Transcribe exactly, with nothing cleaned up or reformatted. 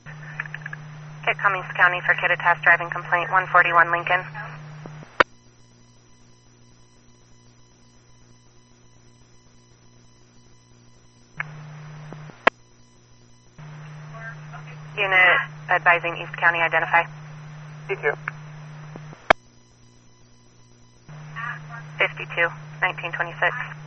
Kit Cummings County for Kittitas driving complaint, one forty-one Lincoln. Unit advising East County, identify. C two. fifty-two, nineteen twenty-six.